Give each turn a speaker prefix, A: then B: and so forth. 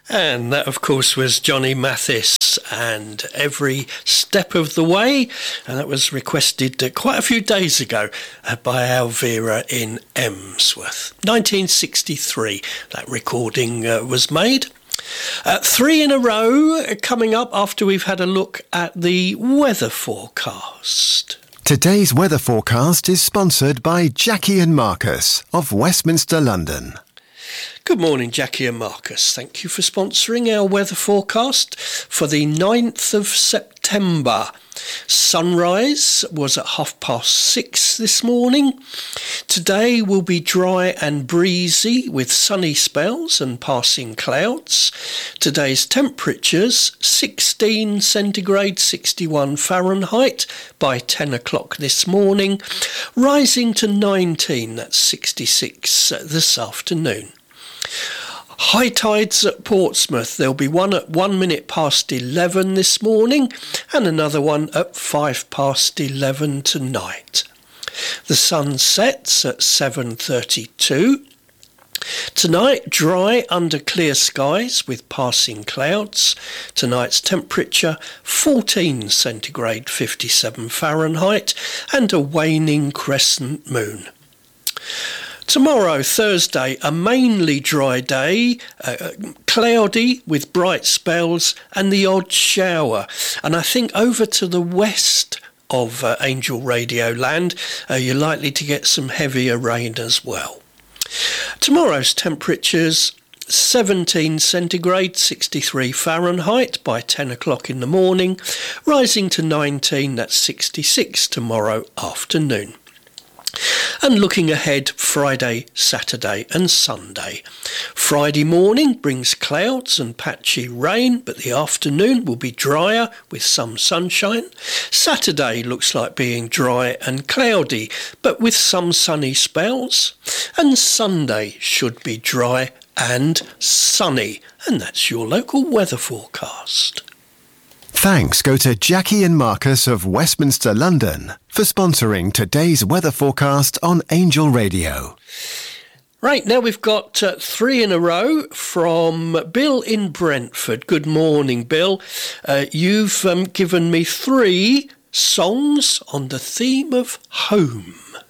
A: And that, of course, was Johnny Mathis and Every Step of the Way. And that was requested quite a few days ago by Alvira in Emsworth. 1963, that recording was made. 3 in a row coming up after we've had a look at the weather forecast.
B: Today's weather forecast is sponsored by Jackie and Marcus of Westminster, London.
A: Good morning, Jackie and Marcus. Thank you for sponsoring our weather forecast for the 9th of September. Sunrise was at 6:30 this morning. Today will be dry and breezy with sunny spells and passing clouds. Today's temperatures 16 centigrade, 61 Fahrenheit by 10 o'clock this morning, rising to 19, that's 66 this afternoon. High tides at Portsmouth. There'll be one at 1 minute past 11 this morning and another one at 5 past 11 tonight. The sun sets at 7:32. Tonight, dry under clear skies with passing clouds. Tonight's temperature 14 centigrade, 57 Fahrenheit and a waning crescent moon. Tomorrow, Thursday, a mainly dry day, cloudy with bright spells and the odd shower. And I think over to the west of Angel Radio Land, you're likely to get some heavier rain as well. Tomorrow's temperatures 17 centigrade, 63 Fahrenheit by 10 o'clock in the morning, rising to 19, that's 66 tomorrow afternoon. And looking ahead, Friday, Saturday and Sunday. Friday morning brings clouds and patchy rain, but the afternoon will be drier with some sunshine. Saturday looks like being dry and cloudy, but with some sunny spells. And Sunday should be dry and sunny. And that's your local weather forecast.
B: Thanks go to Jackie and Marcus of Westminster, London for sponsoring today's weather forecast on Angel Radio.
A: Right, now we've got 3 in a row from Bill in Brentford. Good morning, Bill. You've given me 3 songs on the theme of home.